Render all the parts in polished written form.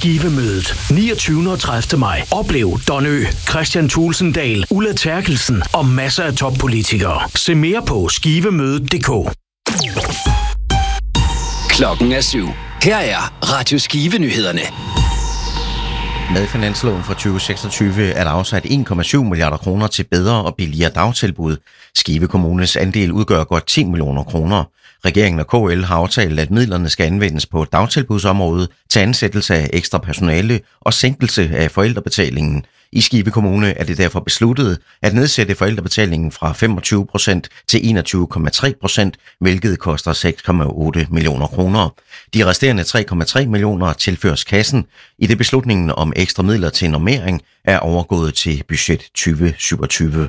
Skivemødet 29. og 30. maj. Oplev Don Ø, Christian Tulsendal, Ulla Terkelsen og masser af toppolitikere. Se mere på skivemødet.dk. Klokken er 7. Her er Radio Skive-nyhederne. Med finansloven for 2026 er der afsat 1,7 milliarder kroner til bedre og billigere dagtilbud. Skive Kommunes andel udgør godt 10 millioner kroner. Regeringen og KL har aftalt, at midlerne skal anvendes på dagtilbudsområdet til ansættelse af ekstra personale og sænkelse af forældrebetalingen. I Skive Kommune er det derfor besluttet at nedsætte forældrebetalingen fra 25% til 21,3%, hvilket koster 6,8 millioner kroner. De resterende 3,3 millioner tilføres kassen, i det beslutningen om ekstra midler til normering er overgået til budget 2027.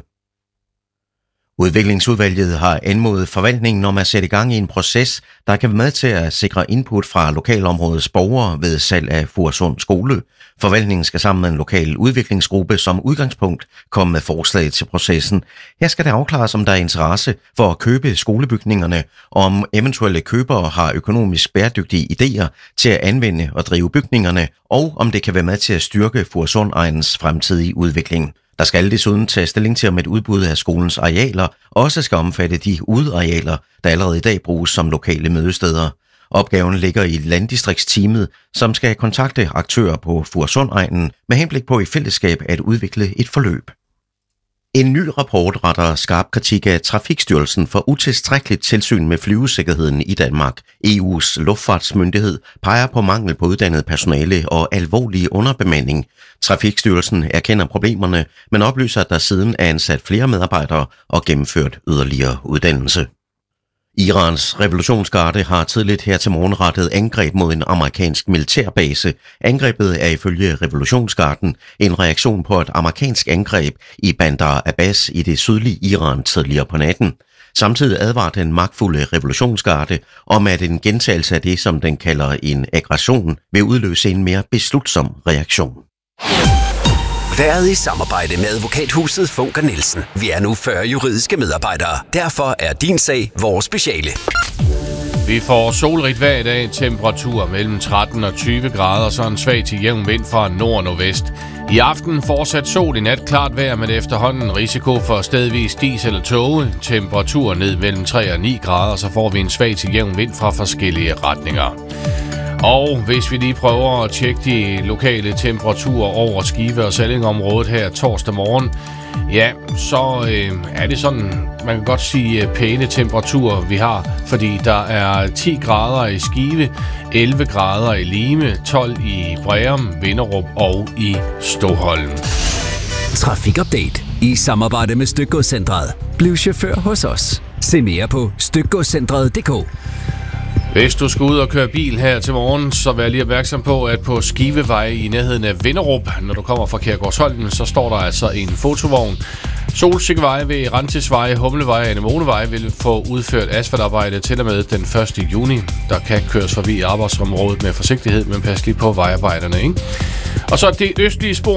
Udviklingsudvalget har anmodet forvaltningen om at sætte i gang i en proces, der kan være med til at sikre input fra lokalområdets borgere ved salg af Furesund Skole. Forvaltningen skal sammen med en lokal udviklingsgruppe som udgangspunkt komme med forslag til processen. Her skal det afklares, om der er interesse for at købe skolebygningerne, og om eventuelle købere har økonomisk bæredygtige idéer til at anvende og drive bygningerne, og om det kan være med til at styrke Furesund-egnens fremtidige udvikling. Der skal desuden tage stilling til, om et udbud af skolens arealer også skal omfatte de udearealer, der allerede i dag bruges som lokale mødesteder. Opgaven ligger i landdistriktsteamet, som skal kontakte aktører på Furesund-egnen med henblik på i fællesskab at udvikle et forløb. En ny rapport retter skarp kritik af Trafikstyrelsen for utilstrækkeligt tilsyn med flyvesikkerheden i Danmark. EU's luftfartsmyndighed peger på mangel på uddannet personale og alvorlig underbemanding. Trafikstyrelsen erkender problemerne, men oplyser, at der siden er ansat flere medarbejdere og gennemført yderligere uddannelse. Irans revolutionsgarde har tidligt her til morgen rettet angreb mod en amerikansk militærbase. Angrebet er ifølge revolutionsgarden en reaktion på et amerikansk angreb i Bandar Abbas i det sydlige Iran tidligere på natten. Samtidig advarer den magtfulde revolutionsgarde om, at en gentagelse af det, som den kalder en aggression, vil udløse en mere beslutsom reaktion. Været i samarbejde med advokathuset Funker Nielsen. Vi er nu 40 juridiske medarbejdere. Derfor er din sag vores speciale. Vi får solrigt vejr i dag, temperatur mellem 13 og 20 grader, så en svag til jævn vind fra nord og nordvest. I aften fortsat sol, i nat klart vejr, med efterhånden risiko for stedvis dis eller tåge. Temperatur ned mellem 3 og 9 grader, så får vi en svag til jævn vind fra forskellige retninger. Og hvis vi lige prøver at tjekke de lokale temperaturer over Skive og Sallingområdet her torsdag morgen, ja, så er det sådan, man kan godt sige pæne temperaturer, vi har, fordi der er 10 grader i Skive, 11 grader i Lime, 12 i Breum, Vinderup og i Stoholm. Trafikupdate i samarbejde med Stykgodscentret. Bliv chauffør hos os. Se mere på stykgodscentret.dk. Hvis du skal ud og køre bil her til morgen, så vær lige opmærksom på, at på Skivevej i nærheden af Vinderup, når du kommer fra Kærgårdsholmen, så står der altså en fotovogn. Solsikkevej ved Rantisvej, Humlevej og Anemonevej vil få udført asfaltarbejde til og med den 1. juni. Der kan køres forbi arbejdsområdet med forsigtighed, men pas lige på vejarbejderne, ikke? Og så det østlige spor